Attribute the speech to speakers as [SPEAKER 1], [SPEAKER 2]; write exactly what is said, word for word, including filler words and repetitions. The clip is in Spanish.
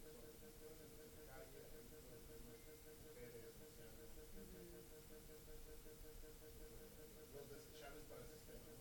[SPEAKER 1] son situaciones de calle, ejemplos de unas mujeres ancianas,
[SPEAKER 2] Ujú.
[SPEAKER 1] este, los desechables para el sistema.